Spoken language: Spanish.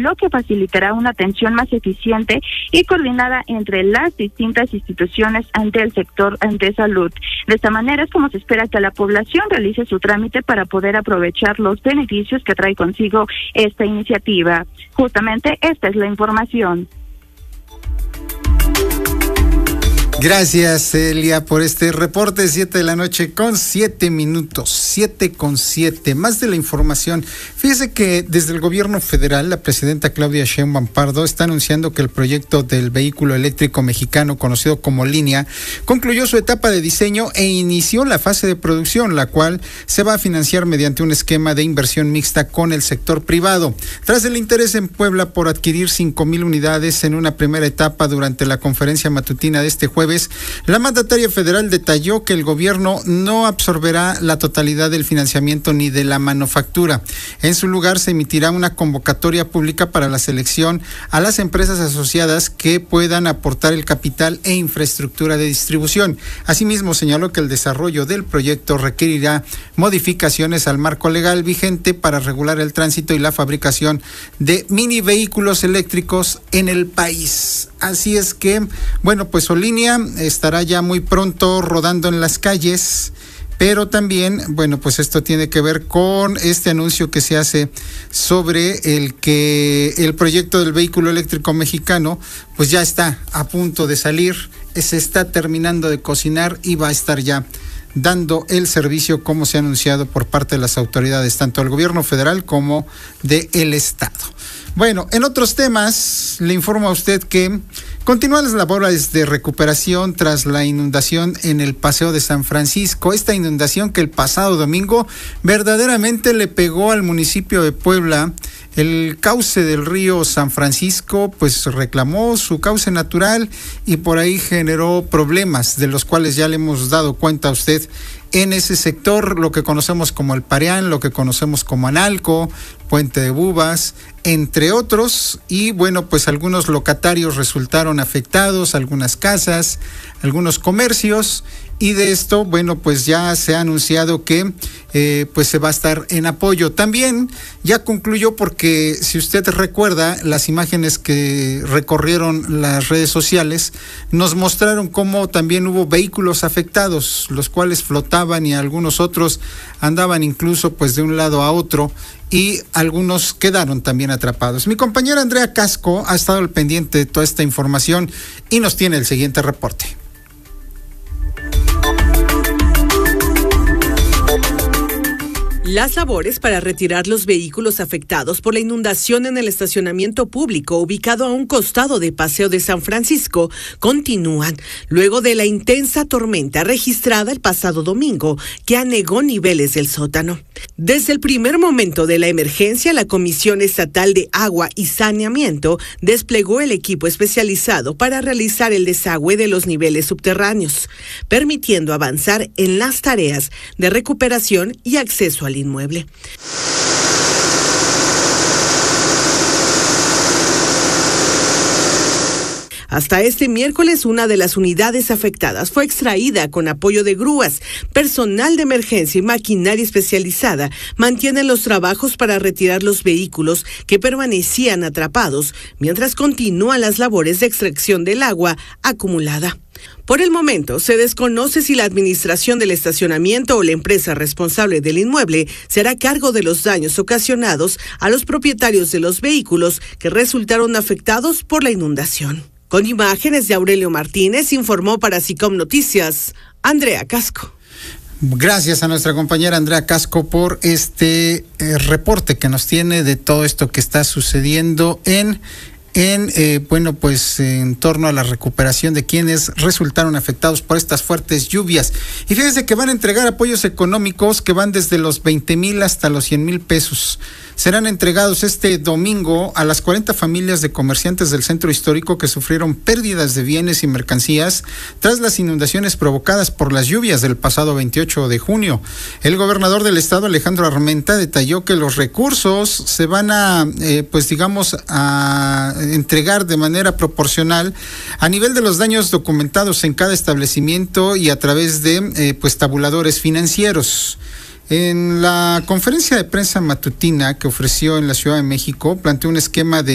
lo que facilitará una atención más eficiente y coordinada entre las distintas instituciones ante el sector de salud. De esta manera es como se espera que la población realice su trámite para poder aprovechar los beneficios que trae consigo esta iniciativa. Justamente esta es la información. Gracias, Celia, por este reporte. 7:07 a.m, 7:07. Más de la información. Fíjese que desde el gobierno federal, la presidenta Claudia Sheinbaum Pardo está anunciando que el proyecto del vehículo eléctrico mexicano, conocido como Línea, concluyó su etapa de diseño e inició la fase de producción, la cual se va a financiar mediante un esquema de inversión mixta con el sector privado. Tras el interés en Puebla por adquirir 5,000 unidades en una primera etapa durante la conferencia matutina de este jueves, la mandataria federal detalló que el gobierno no absorberá la totalidad del financiamiento ni de la manufactura. En su lugar se emitirá una convocatoria pública para la selección a las empresas asociadas que puedan aportar el capital e infraestructura de distribución. Asimismo, señaló que el desarrollo del proyecto requerirá modificaciones al marco legal vigente para regular el tránsito y la fabricación de mini vehículos eléctricos en el país. Así es que, bueno, pues Línea estará ya muy pronto rodando en las calles, pero también, bueno, pues esto tiene que ver con este anuncio que se hace sobre el que el proyecto del vehículo eléctrico mexicano pues ya está a punto de salir, se está terminando de cocinar y va a estar ya dando el servicio como se ha anunciado por parte de las autoridades, tanto del gobierno federal como del estado. Bueno, en otros temas, le informo a usted que continúan las labores de recuperación tras la inundación en el Paseo de San Francisco. Esta inundación que el pasado domingo verdaderamente le pegó al municipio de Puebla. El cauce del río San Francisco pues reclamó su cauce natural y por ahí generó problemas de los cuales ya le hemos dado cuenta a usted en ese sector, lo que conocemos como el Pareán, lo que conocemos como Analco, Puente de Bubas, entre otros, y bueno, pues algunos locatarios resultaron afectados, algunas casas, algunos comercios, y de esto, bueno, pues ya se ha anunciado que pues se va a estar en apoyo. También ya concluyó porque si usted recuerda las imágenes que recorrieron las redes sociales, nos mostraron cómo también hubo vehículos afectados, los cuales flotaban y algunos otros andaban incluso pues de un lado a otro y algunos quedaron también atrapados. Mi compañera Andrea Casco ha estado al pendiente de toda esta información y nos tiene el siguiente reporte. Las labores para retirar los vehículos afectados por la inundación en el estacionamiento público ubicado a un costado de Paseo de San Francisco continúan luego de la intensa tormenta registrada el pasado domingo que anegó niveles del sótano. Desde el primer momento de la emergencia, la Comisión Estatal de Agua y Saneamiento desplegó el equipo especializado para realizar el desagüe de los niveles subterráneos, permitiendo avanzar en las tareas de recuperación y acceso al inmueble. Hasta este miércoles, una de las unidades afectadas fue extraída con apoyo de grúas. Personal de emergencia y maquinaria especializada mantienen los trabajos para retirar los vehículos que permanecían atrapados, mientras continúan las labores de extracción del agua acumulada. Por el momento, se desconoce si la administración del estacionamiento o la empresa responsable del inmueble será a cargo de los daños ocasionados a los propietarios de los vehículos que resultaron afectados por la inundación. Con imágenes de Aurelio Martínez, informó para SICOM Noticias, Andrea Casco. Gracias a nuestra compañera Andrea Casco por este reporte que nos tiene de todo esto que está sucediendo en torno a la recuperación de quienes resultaron afectados por estas fuertes lluvias. Y fíjense que van a entregar apoyos económicos que van desde los 20,000 hasta los 100,000 pesos. Serán entregados este domingo a las 40 familias de comerciantes del centro histórico que sufrieron pérdidas de bienes y mercancías tras las inundaciones provocadas por las lluvias del pasado 28 de junio. El gobernador del estado, Alejandro Armenta, detalló que los recursos se van a entregar de manera proporcional a nivel de los daños documentados en cada establecimiento y a través de tabuladores financieros. En la conferencia de prensa matutina que ofreció en la Ciudad de México, planteó un esquema de